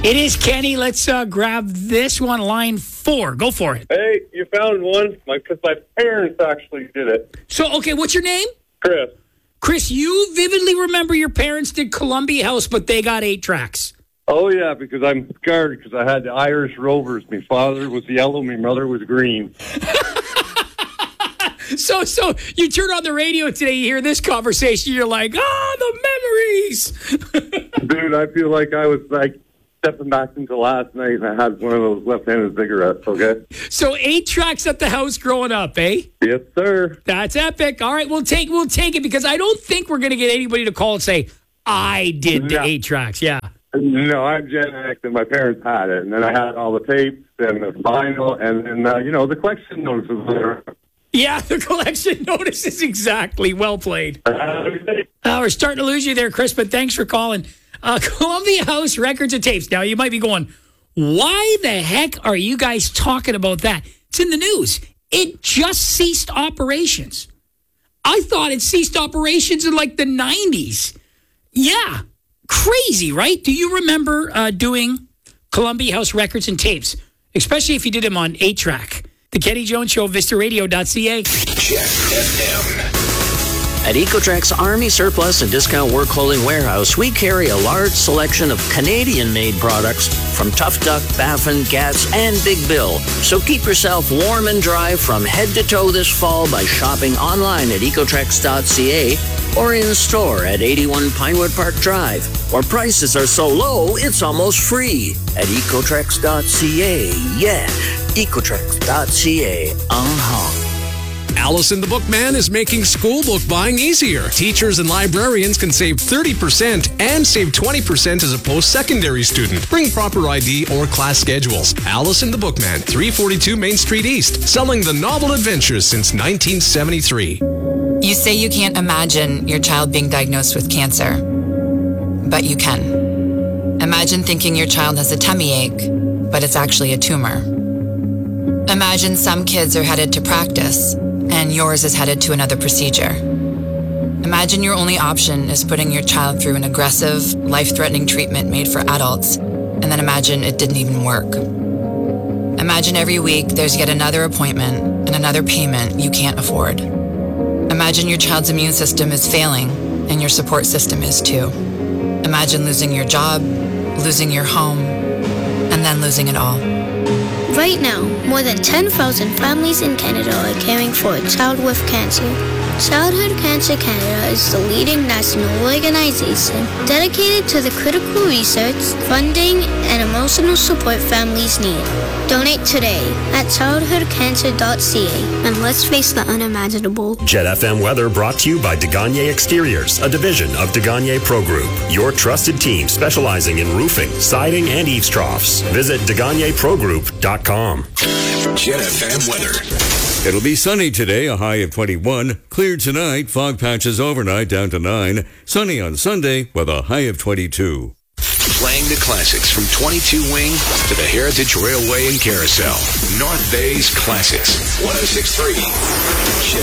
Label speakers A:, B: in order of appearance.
A: It is Kenny. Let's grab this one, line 4. Go for it.
B: Hey, you found one? Because my parents actually did it.
A: So, okay, what's your name?
B: Chris.
A: Chris, you vividly remember your parents did Columbia House, but they got 8 tracks.
B: Oh, yeah, because I'm scarred because I had the Irish Rovers. My father was yellow, my mother was green.
A: So you turn on the radio today, you hear this conversation, you're like, the memories.
B: Dude, I feel like I was stepping back into last night and I had one of those left-handed cigarettes, okay?
A: So 8 tracks at the house growing up, eh?
B: Yes, sir.
A: That's epic. All right, we'll take it because I don't think we're going to get anybody to call and say, I did the 8 tracks. Yeah.
B: No, I'm Gen X, and my parents had it. And then I had all the tapes and the vinyl, and then, the collection notices were.
A: Yeah, the collection notices, exactly. Well played. We're starting to lose you there, Chris, but thanks for calling. Columbia House Records and Tapes. Now, you might be going, why the heck are you guys talking about that? It's in the news. It just ceased operations. I thought it ceased operations in the 90s. Yeah. Crazy, right? Do you remember doing Columbia House Records and Tapes, especially if you did them on 8-track? The Kenny Jones Show, VistaRadio.ca.
C: Check FM.
D: At Ecotrek's Army Surplus and Discount Work Clothing Warehouse, we carry a large selection of Canadian-made products from Tough Duck, Baffin, Gats, and Big Bill. So keep yourself warm and dry from head to toe this fall by shopping online at ecotrex.ca or in store at 81 Pinewood Park Drive, where prices are so low, it's almost free. At ecotrex.ca. Yeah, ecotrex.ca.
E: Allison the Bookman is making school book buying easier. Teachers and librarians can save 30% and save 20% as a post-secondary student. Bring proper ID or class schedules. Allison the Bookman, 342 Main Street East, selling the novel adventures since 1973.
F: You say you can't imagine your child being diagnosed with cancer, but you can. Imagine thinking your child has a tummy ache, but it's actually a tumor. Imagine some kids are headed to practice, and yours is headed to another procedure. Imagine your only option is putting your child through an aggressive, life-threatening treatment made for adults, and then imagine it didn't even work. Imagine every week there's yet another appointment and another payment you can't afford. Imagine your child's immune system is failing, and your support system is too. Imagine losing your job, losing your home, and then losing it all.
G: Right now, more than 10,000 families in Canada are caring for a child with cancer. Childhood Cancer Canada is the leading national organization dedicated to the critical research, funding, and emotional support families need. Donate today at childhoodcancer.ca and let's face the unimaginable.
H: Jet FM weather brought to you by Degagné Exteriors, a division of Degagné Pro Group. Your trusted team specializing in roofing, siding, and eaves troughs. Visit DegagnéProGroup.com.
C: Jet FM weather.
I: It'll be sunny today, a high of 21. Clear tonight, fog patches overnight down to 9. Sunny on Sunday with a high of 22.
C: Playing the classics from 22 Wing to the Heritage Railway and Carousel. North Bay's Classics. 106.3.